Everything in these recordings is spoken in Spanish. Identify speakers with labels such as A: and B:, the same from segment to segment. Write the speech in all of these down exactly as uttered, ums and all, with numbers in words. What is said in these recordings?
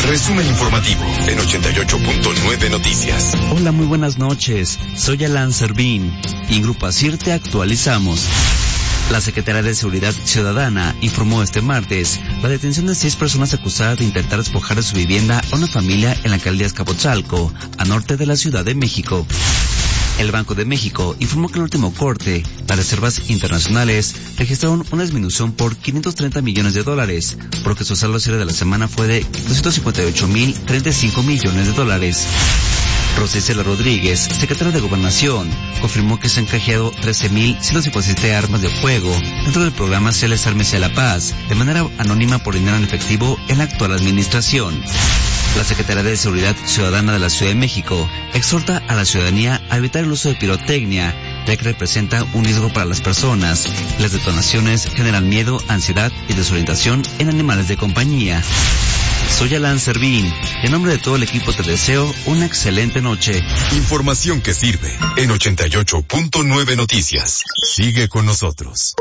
A: Resumen informativo en ochenta y ocho punto nueve Noticias.
B: Hola, muy buenas noches. Soy Alan Servín y en Grupo ASIR te actualizamos. La Secretaría de Seguridad Ciudadana informó este martes la detención de seis personas acusadas de intentar despojar de su vivienda a una familia en la alcaldía Azcapotzalco, a norte de la Ciudad de México. El Banco de México informó que en el último corte, las reservas internacionales registraron una disminución por quinientos treinta millones de dólares, porque su saldo cierre de la semana fue de doscientos cincuenta y ocho mil treinta y cinco millones de dólares. Rosa Isela Rodríguez, secretaria de Gobernación, confirmó que se han canjeado trece mil ciento cincuenta y siete armas de fuego dentro del programa Celes Ármese a la Paz, de manera anónima por dinero en efectivo en la actual administración. La Secretaría de Seguridad Ciudadana de la Ciudad de México exhorta a la ciudadanía a evitar el uso de pirotecnia, ya que representa un riesgo para las personas. Las detonaciones generan miedo, ansiedad y desorientación en animales de compañía. Soy Alan Servín. En nombre de todo el equipo te deseo una excelente noche.
A: Información que sirve en ochenta y ocho punto nueve Noticias. Sigue con nosotros.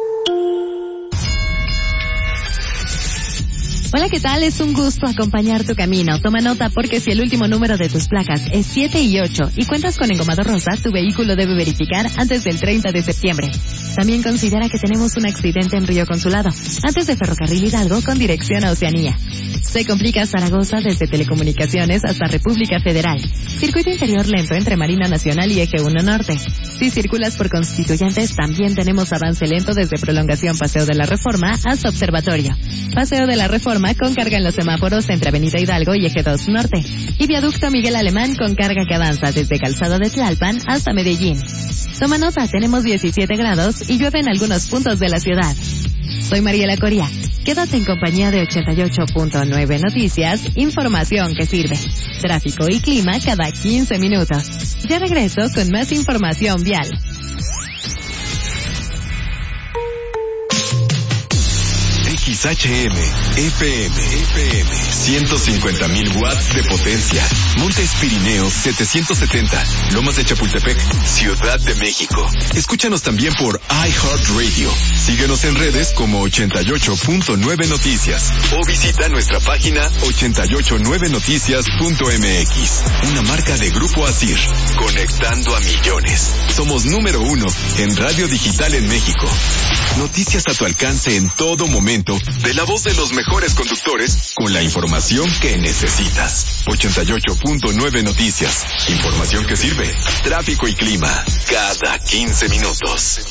C: Hola, ¿qué tal? Es un gusto acompañar tu camino. Toma nota porque si el último número de tus placas es siete y ocho y cuentas con engomado rosa, tu vehículo debe verificar antes del treinta de septiembre. También considera que tenemos un accidente en Río Consulado, antes de Ferrocarril Hidalgo con dirección a Oceanía. Se complica Zaragoza desde Telecomunicaciones hasta República Federal. Circuito interior lento entre Marina Nacional y Eje uno Norte. Si circulas por Constituyentes, también tenemos avance lento desde Prolongación Paseo de la Reforma hasta Observatorio. Paseo de la Reforma con carga en los semáforos entre Avenida Hidalgo y Eje dos Norte. Y Viaducto Miguel Alemán con carga que avanza desde Calzada de Tlalpan hasta Medellín. Toma nota, tenemos diecisiete grados y llueve en algunos puntos de la ciudad. Soy Mariela Coria. Quédate en compañía de ochenta y ocho punto nueve Noticias, información que sirve. Tráfico y clima cada quince minutos. Ya regreso con más información vial.
A: X H M, F M, F M, ciento cincuenta mil watts de potencia. Montes Pirineos setecientos setenta, Lomas de Chapultepec, Ciudad de México. Escúchanos también por iHeartRadio. Síguenos en redes como ochenta y ocho punto nueve Noticias o visita nuestra página ochenta y ocho nueve noticias punto m x. Una marca de Grupo ASIR, conectando a millones. Somos número uno en radio digital en México. Noticias a tu alcance en todo momento, de la voz de los mejores conductores, con la información que necesitas. ochenta y ocho punto nueve Noticias. Información que sirve. Tráfico y clima cada quince minutos.